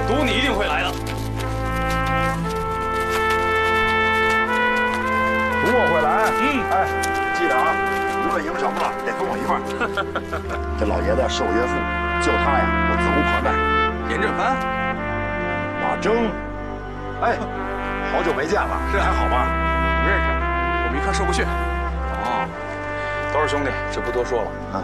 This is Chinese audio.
赌你一定会来的。 赌我会来。 哎， 记着啊，无论赢什么了，得跟我一块儿。这老爷子是我岳父，就他呀，我责无旁贷。 严正帆， 马征，哎，好久没见了， 是还好吗？ 你认识？我们一块受过训。 哦，都是兄弟，就不多说了。